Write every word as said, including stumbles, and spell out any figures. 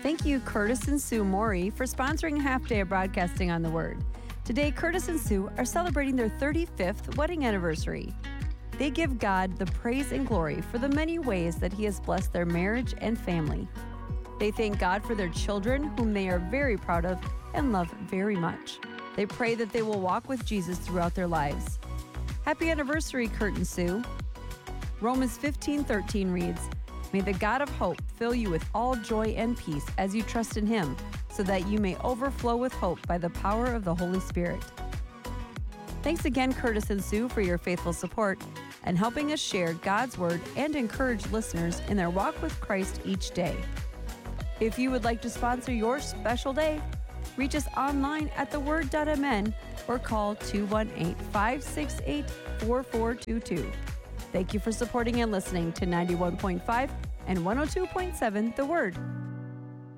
Thank you, Curtis and Sue Morey, for sponsoring a half day of broadcasting on the Word. Today, Curtis and Sue are celebrating their thirty-fifth wedding anniversary. They give God the praise and glory for the many ways that He has blessed their marriage and family. They thank God for their children, whom they are very proud of and love very much. They pray that they will walk with Jesus throughout their lives. Happy anniversary, Kurt and Sue. Romans fifteen thirteen reads, "May the God of hope fill you with all joy and peace as you trust in Him, so that you may overflow with hope by the power of the Holy Spirit." Thanks again, Curtis and Sue, for your faithful support and helping us share God's Word and encourage listeners in their walk with Christ each day. If you would like to sponsor your special day, reach us online at the word dot m n or call two one eight, five six eight, four four two two. Thank you for supporting and listening to ninety-one point five and one oh two point seven The Word.